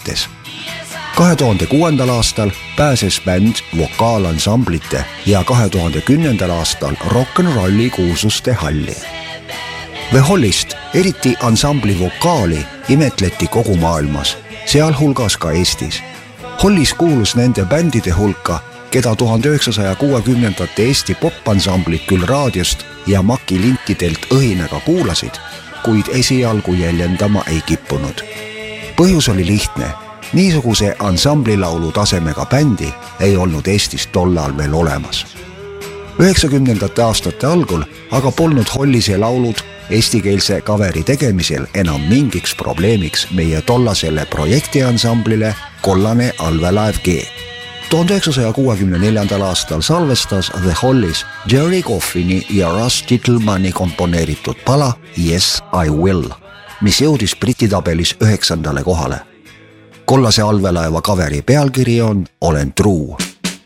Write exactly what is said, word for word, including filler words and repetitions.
kätes. kahe tuhande kuuendal aastal pääses bänd vokaalansamblite ja kahe tuhande kümnendal aastal rock'n'rolli kuulsuste halli. The Hollist, eriti ansambli vokaali, imetleti kogu maailmas, sealhulgas ka Eestis. Hollis kuulus nende bändide hulka, keda tuhande üheksasaja kuuekümnendate Eesti popansamblid küll raadiost ja Maki lintidelt õhinega kuulasid, kuid esialgu jäljendama ei kippunud. Põhjus oli lihtne. Niisuguse ansamblilaulu tasemega bändi ei olnud Eestis tollal veel olemas. üheksakümnendate aastate algul aga polnud Hollise laulud eestikeelse kaveri tegemisel enam mingiks probleemiks meie tollasele projektiansamblile Kollane allveelaev G. tuhande üheksasaja kuuekümne neljandal aastal salvestas The Hollis Jerry Coffini ja Russ Titelmani komponeeritud pala Yes I Will, mis jõudis Briti-tabelis üheksandale kohale. Kollase allveelaeva kaveri pealkiri on Olen truu.